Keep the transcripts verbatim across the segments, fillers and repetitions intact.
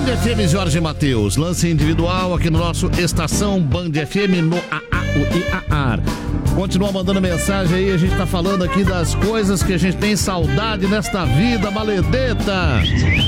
Band F M, Jorge Mateus. Lance individual aqui no nosso Estação Band F M no A A U I A R. Continua mandando mensagem aí, a gente tá falando aqui das coisas que a gente tem saudade nesta vida, maledeta.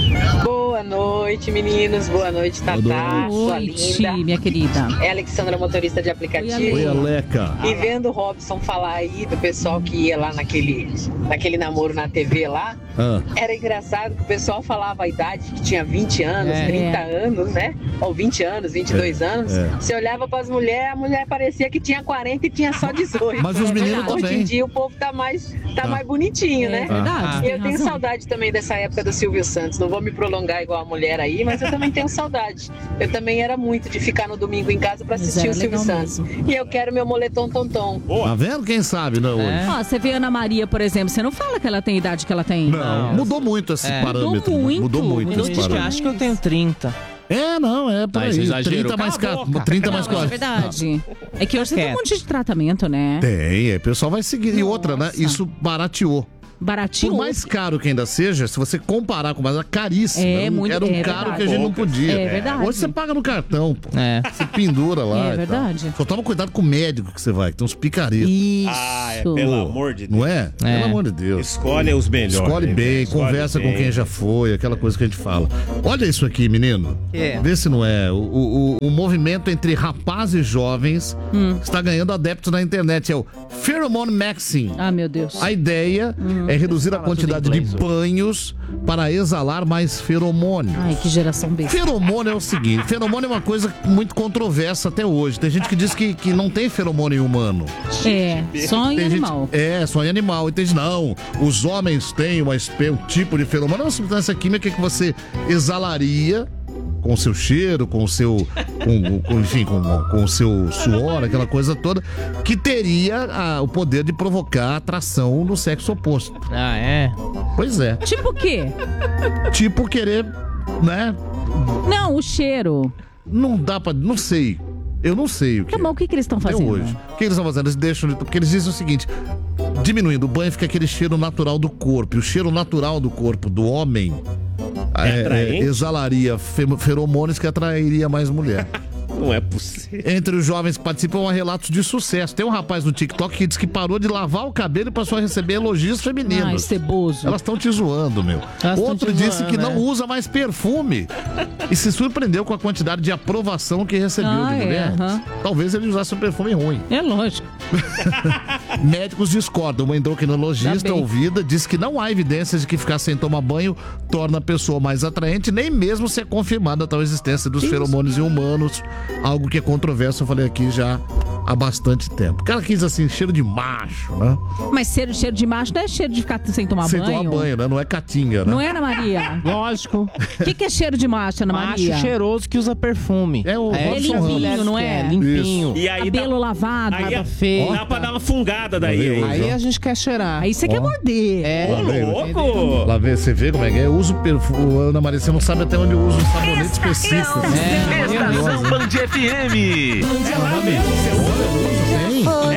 Boa noite, meninos. Boa noite, Tatá. Boa Sua noite, linda. minha querida. É a Alexandra, motorista de aplicativo. Oi, Aleca. E vendo o Robson falar aí do pessoal que ia lá naquele, naquele namoro na T V lá, Ah. era engraçado que o pessoal falava a idade, que tinha vinte anos, É. trinta anos, né? Ou vinte anos, vinte e dois É. anos. É. Você olhava pras mulheres, a mulher parecia que tinha quarenta e tinha só dezoito. Mas os meninos Hoje também. em dia o povo tá mais, tá Ah. mais bonitinho, né? É verdade. E tem eu tenho razão. saudade também dessa época do Silvio Santos. Não vou me prolongar igual a mulher aí, mas eu também tenho saudade. Eu também era muito de ficar no domingo em casa pra Mas assistir era o Silvio legal Santos. E eu quero meu moletom tonton. Tá vendo? Quem sabe, né, hoje? É. Ó, você vê a Ana Maria, por exemplo, você não fala que ela tem a idade que ela tem. Não, mudou muito esse É. parâmetro. Mudou muito, Mudou muito mudou esse Diz que parâmetro. acho que eu tenho trinta. É, não, é por Mas aí. exagerou. trinta mais Cala a quatro. boca. trinta Não, mais mas é quatro. verdade. É que hoje você tem um quieto. monte de tratamento, né? Tem, é, o pessoal vai seguir. E outra, né? Nossa. Isso barateou. Baratinho. Por mais caro que ainda seja, se você comparar com mais, era caríssimo. É, era um, muito- era um é caro verdade. que a gente não podia. É verdade. Hoje você paga no cartão, pô. É. Você pendura lá. É e tal. verdade. Só toma cuidado com o médico que você vai, que tem uns picaretas. Isso. Ah, é, pelo amor de Deus. Não é? Pelo amor de Deus. Escolhe os melhores. Escolhe bem, Escolhe conversa bem. com quem já foi, aquela coisa que a gente fala. Olha isso aqui, menino. Que? Vê se não é. O, o, o movimento entre rapazes jovens Hum. está ganhando adeptos na internet. É o Pheromone Maxing. Ah, meu Deus. A ideia Hum. é reduzir a Fala quantidade tudo de em inglês, banhos para exalar mais feromônio. Ai, que geração besta. Feromônio é o seguinte, feromônio é uma coisa muito controversa até hoje. Tem gente que diz que, que não tem feromônio em humano. É, só em Tem animal. Gente, é, só em animal. Entende? Não, os homens têm uma, espé- um tipo de feromônio. É uma substância química que você exalaria com o seu cheiro, com o seu, com, com- enfim, com, com o seu suor, aquela coisa toda, que teria ah, o poder de provocar atração no sexo oposto. Ah, é? Pois é. Tipo o quê? Tipo querer, né? Não, o cheiro. Não dá pra, não sei. Eu não sei o que. Tá bom, o que, que eles estão Até fazendo? hoje. O que eles estão fazendo? Eles deixam, porque eles dizem o seguinte: diminuindo o banho fica aquele cheiro natural do corpo. E o cheiro natural do corpo do homem é, atraente? é, exalaria fe- feromônios que atrairia mais mulher. Não é possível. Entre os jovens que participam há relatos de sucesso. Tem um rapaz no TikTok que diz que parou de lavar o cabelo e passou a receber elogios femininos. Ai, ceboso. Elas estão te zoando, meu. Elas tão Outro te disse zoando, que não né? usa mais perfume e se surpreendeu com a quantidade de aprovação que recebeu Ah, de é, mulheres. aham. Talvez ele usasse um perfume ruim. É lógico. Médicos discordam. Uma endocrinologista Tá bem. ouvida diz que não há evidências de que ficar sem tomar banho torna a pessoa mais atraente, nem mesmo se é confirmada a tal existência dos feromônios em humanos, algo que é controverso, eu falei aqui já há bastante tempo. O cara quis assim, cheiro de macho, né? Mas cheiro, cheiro de macho não é cheiro de ficar sem tomar sem banho. tomar banho, né? Não é catinga, né? Não é, Ana Maria? Lógico. O que, que é cheiro de macho, Ana Macho Maria? cheiroso que usa perfume. É o é Robson isso que as Ramos. mulheres não é? querem, limpinho. E aí Cabelo dá, lavado. aí barba feita. dá pra dar uma fungada daí. Aí, Aí a gente quer cheirar. Aí você quer morder. É, Ô, louco! Lá vê, você vê como é que é? Eu uso perfume, Ana Maria, você não sabe até onde eu uso um sabonete específico. É, Estação Band F M. Tem?